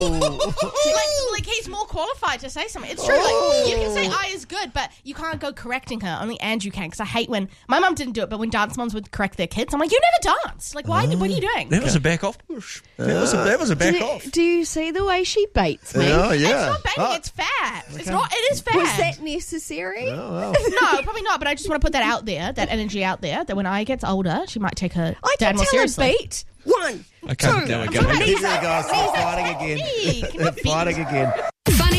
like he's more qualified to say something. It's true. Like, you can say I is good, but you can't go correcting her. Only Andrew can, because I hate when my mum didn't do it, but when dance moms would correct their kids, I'm like, you never danced. Like, why? What are you doing? That was a back off push. That was a back off. Do you see the way she baits me? Oh, yeah. It's not baiting. It's fair. It's not. It is fair. Was that necessary? Oh, well. No, probably not. But I just want to put that out there, that energy out there, that when I gets older, she might take her I dad can more tell seriously. a beat. 1, Okay, 2. there we go. Here we go. They're fighting again. Hey, can you They're beat? fighting again. Funny